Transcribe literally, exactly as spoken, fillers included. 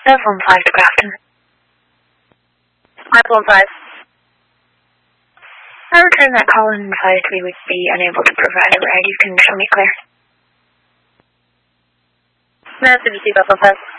Buffalo five to Grafton. Buffalo five. I returned that call and advised we would be unable to provide a ride. You can show me clear. Massive to see Buffalo five.